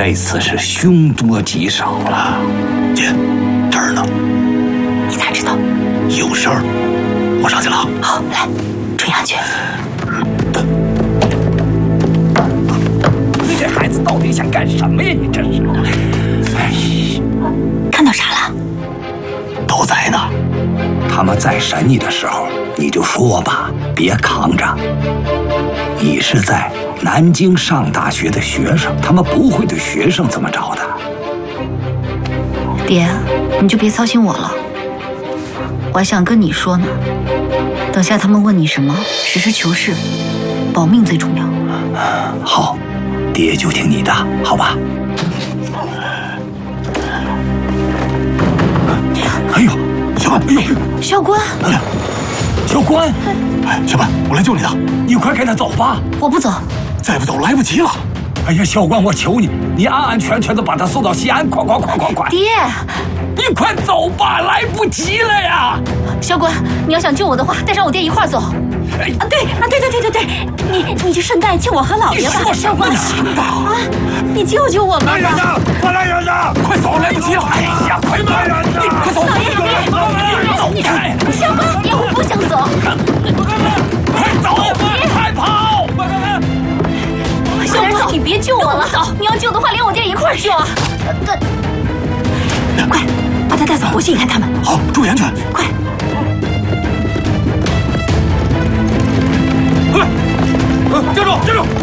这次是凶多吉少了。 姐，这儿呢。 你咋知道？ 有事儿，我上去了。 好，来，追上去。 你这孩子到底想干什么呀？你这是！哎， 看到啥了？ 都在呢。 他们再审你的时候，你就说吧，别扛着。你是在南京上大学的学生，他们不会对学生这么着的。 爹，你就别操心我了。我还想跟你说呢，等下他们问你什么，实事求是，保命最重要。 好，爹就听你的，好吧？哎呦，小关，哎呦， 校官， 小关， 哎，小关，我来救你的， 你快跟他走吧。 我不走。 再不走来不及了。 哎呀，小关，我求你，你安安全全的把他送到西安，快！ 爹， 你快走吧，来不及了呀！ 校官，你要想救我的话，带上我爹一块儿走。对，你就顺带救我和老爷吧。 你说什么呢？ 啊，你救救我们吧！ 我来人呐！ 快走，来不及了！哎呀，快走！你快走！ 老爷， 走开！ 校官，我不想走。 快走！快跑！ 校官，你别救我了！走，你要救的话，连我爹一块儿救啊！快，把他带走，我去引开他们。 好，注意安全。 快！ 站住！